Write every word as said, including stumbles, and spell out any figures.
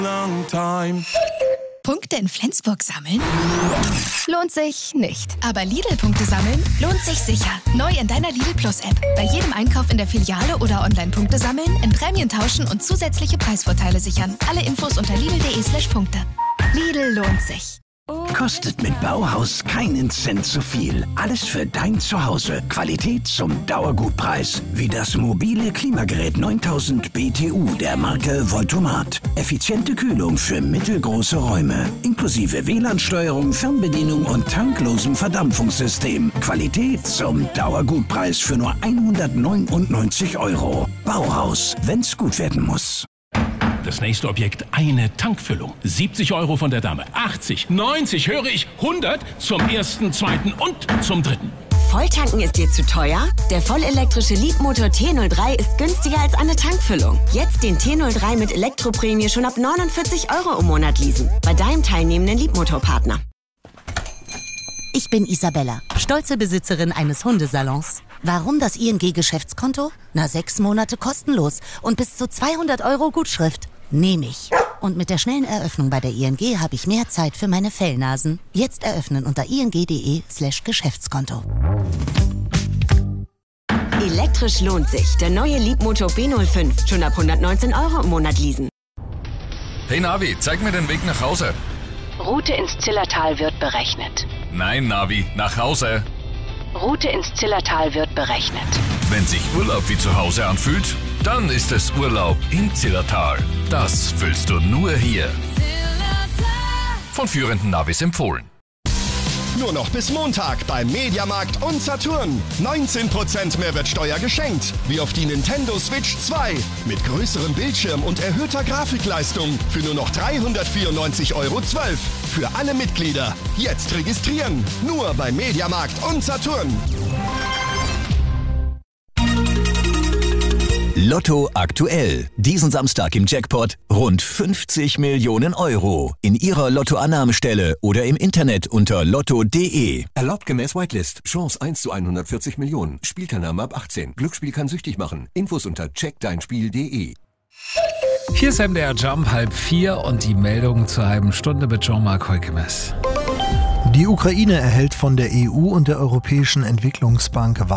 Punkte in Flensburg sammeln? Lohnt sich nicht. Aber Lidl-Punkte sammeln lohnt sich sicher. Neu in deiner Lidl Plus-App. Bei jedem Einkauf in der Filiale oder online Punkte sammeln, in Prämien tauschen und zusätzliche Preisvorteile sichern. Alle Infos unter lidl.de slash Punkte. Lidl lohnt sich. Kostet mit Bauhaus keinen Cent zu viel. Alles für dein Zuhause. Qualität zum Dauergutpreis. Wie das mobile Klimagerät neuntausend B T U der Marke Voltomat. Effiziente Kühlung für mittelgroße Räume. Inklusive W L A N-Steuerung, Fernbedienung und tanklosem Verdampfungssystem. Qualität zum Dauergutpreis für nur hundertneunundneunzig Euro. Bauhaus, wenn's gut werden muss. Das nächste Objekt, eine Tankfüllung. siebzig Euro von der Dame. achtzig, neunzig, höre ich, hundert zum ersten, zweiten und zum dritten. Volltanken ist dir zu teuer? Der vollelektrische Leapmotor T null drei ist günstiger als eine Tankfüllung. Jetzt den T null drei mit Elektroprämie schon ab neunundvierzig Euro im Monat leasen. Bei deinem teilnehmenden Leapmotor-Partner. Ich bin Isabella, stolze Besitzerin eines Hundesalons. Warum das I N G-Geschäftskonto? Na, sechs Monate kostenlos und bis zu zweihundert Euro Gutschrift. Nehme ich. Und mit der schnellen Eröffnung bei der I N G habe ich mehr Zeit für meine Fellnasen. Jetzt eröffnen unter ing.de slash Geschäftskonto. Elektrisch lohnt sich. Der neue Leapmotor B null fünf. Schon ab hundertneunzehn Euro im Monat leasen. Hey Navi, zeig mir den Weg nach Hause. Route ins Zillertal wird berechnet. Nein, Navi, nach Hause. Route ins Zillertal wird berechnet. Wenn sich Urlaub wie zu Hause anfühlt, dann ist es Urlaub im Zillertal. Das fühlst du nur hier. Von führenden Navis empfohlen. Nur noch bis Montag beim Mediamarkt und Saturn. neunzehn Prozent Mehrwertsteuer geschenkt. Wie auf die Nintendo Switch zwei. Mit größerem Bildschirm und erhöhter Grafikleistung. Für nur noch dreihundertvierundneunzig Euro zwölf. Für alle Mitglieder. Jetzt registrieren. Nur beim Mediamarkt und Saturn. Lotto aktuell. Diesen Samstag im Jackpot rund fünfzig Millionen Euro. In Ihrer Lottoannahmestelle oder im Internet unter lotto punkt de. Erlaubt gemäß Whitelist. Chance eins zu hundertvierzig Millionen. Spielteilnahme ab achtzehn. Glücksspiel kann süchtig machen. Infos unter check dein spiel punkt de. Hier ist M D R Jump halb vier und die Meldung zur halben Stunde mit Jean-Marc Heukemes. Die Ukraine erhält von der E U und der Europäischen Entwicklungsbank